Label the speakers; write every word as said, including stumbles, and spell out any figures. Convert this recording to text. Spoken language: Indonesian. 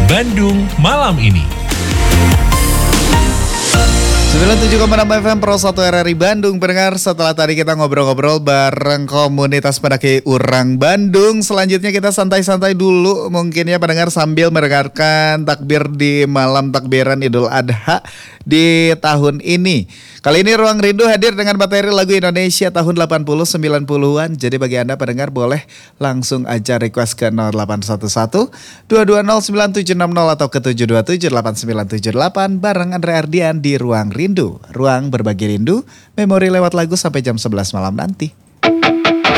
Speaker 1: Bandung malam ini.
Speaker 2: sembilan puluh tujuh koma enam F M Pro satu R R I Bandung. Pendengar, setelah tadi kita ngobrol-ngobrol bareng komunitas pendaki Urang Bandung, selanjutnya kita santai-santai dulu mungkin ya pendengar, sambil mendengarkan takbir di malam takbiran Idul Adha di tahun ini. Kali ini Ruang Rindu hadir dengan materi lagu Indonesia tahun delapan puluh sembilan puluhan. Jadi bagi Anda pendengar boleh langsung aja request ke nol delapan satu satu dua dua nol sembilan tujuh enam nol atau ke tujuh dua tujuh delapan sembilan tujuh delapan bareng Andre Ardian di Ruang Rindu. Ruang berbagi rindu, memori lewat lagu sampai jam sebelas malam nanti.